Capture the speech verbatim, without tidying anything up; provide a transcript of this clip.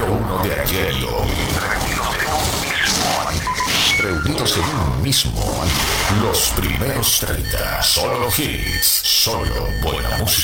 número uno de ayer y hoy. Reunidos en un mismo año. Los primeros treinta. Solo hits. Solo buena música.